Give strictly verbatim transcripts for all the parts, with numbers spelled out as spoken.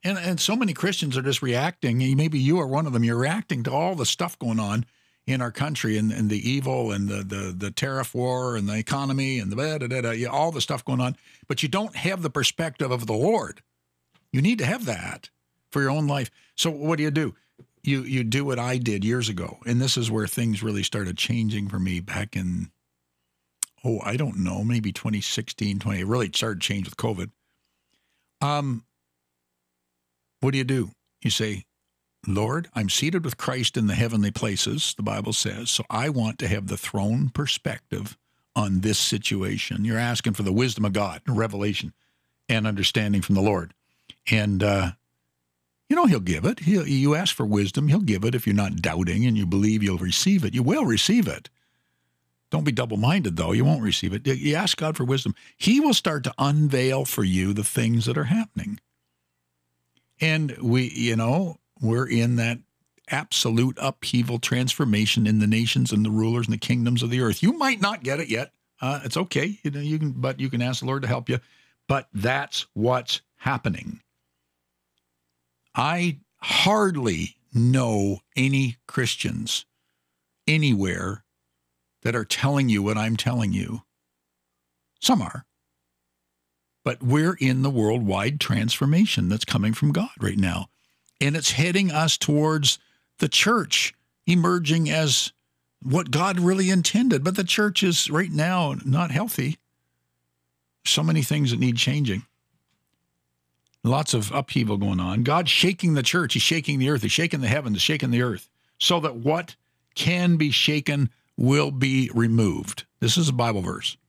And, and so many Christians are just reacting. Maybe you are one of them. You're reacting to all the stuff going on in our country and, and the evil and the, the, the tariff war and the economy and the da, da, da, da, yeah, all the stuff going on. But you don't have the perspective of the Lord. You need to have that for your own life. So what do you do? You you do what I did years ago. And this is where things really started changing for me back in, oh, I don't know, maybe twenty sixteen, twenty. It really started to change with COVID. Um, what do you do? You say, Lord, I'm seated with Christ in the heavenly places, the Bible says, so I want to have the throne perspective on this situation. You're asking for the wisdom of God, revelation, and understanding from the Lord. And, uh, you know, he'll give it. He'll, you ask for wisdom, he'll give it. If you're not doubting and you believe you'll receive it, you will receive it. Don't be double-minded, though. You won't receive it. You ask God for wisdom. He will start to unveil for you the things that are happening. And we, you know, we're in that absolute upheaval transformation in the nations and the rulers and the kingdoms of the earth. You might not get it yet. Uh, it's okay. You know, you can, but you can ask the Lord to help you. But that's what's happening. I hardly know any Christians anywhere that are telling you what I'm telling you. Some are. But we're in the worldwide transformation that's coming from God right now. And it's heading us towards the church emerging as what God really intended. But the church is right now not healthy. So many things that need changing. Lots of upheaval going on. God's shaking the church. He's shaking the earth. He's shaking the heavens. He's shaking the earth. So that what can be shaken will be removed. This is a Bible verse.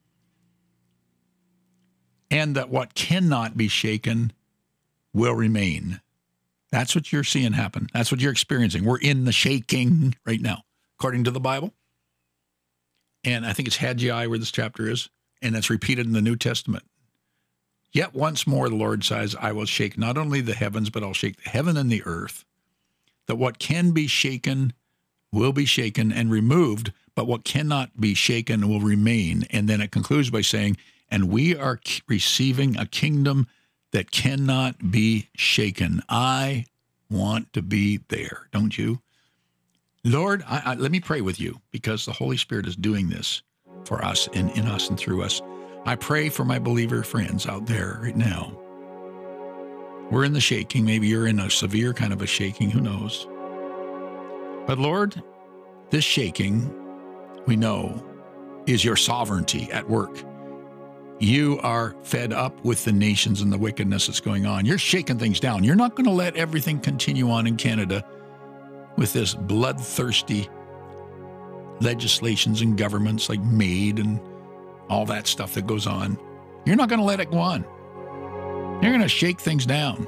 And that what cannot be shaken will remain. That's what you're seeing happen. That's what you're experiencing. We're in the shaking right now, according to the Bible. And I think it's Haggai where this chapter is, and it's repeated in the New Testament. Yet once more, the Lord says, I will shake not only the heavens, but I'll shake the heaven and the earth, that what can be shaken will be shaken and removed, but what cannot be shaken will remain. And then it concludes by saying, and we are receiving a kingdom that cannot be shaken. I want to be there, don't you? Lord, I, I, let me pray with you, because the Holy Spirit is doing this for us and in us and through us. I pray for my believer friends out there right now. We're in the shaking. Maybe you're in a severe kind of a shaking. Who knows? But Lord, this shaking, we know, is your sovereignty at work. You are fed up with the nations and the wickedness that's going on. You're shaking things down. You're not going to let everything continue on in Canada with this bloodthirsty legislations and governments like MAID and all that stuff that goes on. You're not going to let it go on. You're going to shake things down.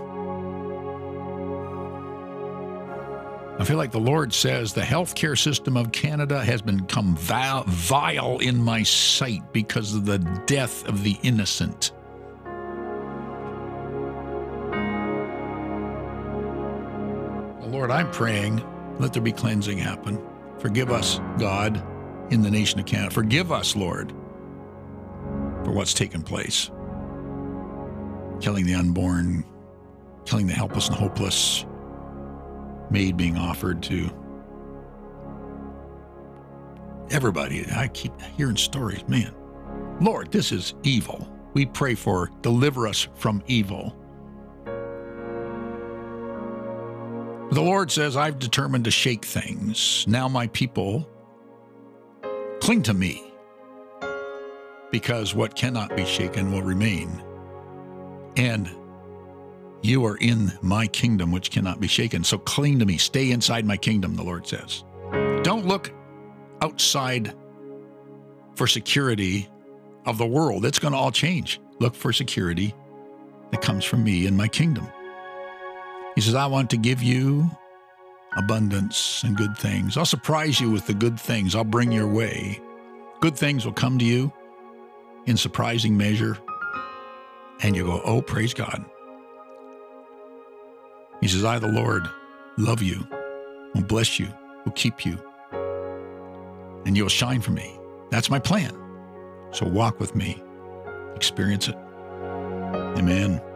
I feel like the Lord says the healthcare system of Canada has become vile, vile in my sight because of the death of the innocent. Lord, I'm praying, let there be cleansing happen. Forgive us, God, in the nation of Canada. Forgive us, Lord, for what's taken place. Killing the unborn, killing the helpless and hopeless, MAID being offered to everybody. I keep hearing stories, man. Lord, this is evil. We pray for deliver us from evil. The Lord says, I've determined to shake things. Now my people cling to me, because what cannot be shaken will remain. And you are in my kingdom, which cannot be shaken. So cling to me. Stay inside my kingdom, the Lord says. Don't look outside for security of the world. It's going to all change. Look for security that comes from me and my kingdom. He says, I want to give you abundance and good things. I'll surprise you with the good things I'll bring your way. Good things will come to you in surprising measure. And you go, oh, praise God. He says, I, the Lord, love you, will bless you, will keep you, and you'll shine for me. That's my plan. So walk with me. Experience it. Amen.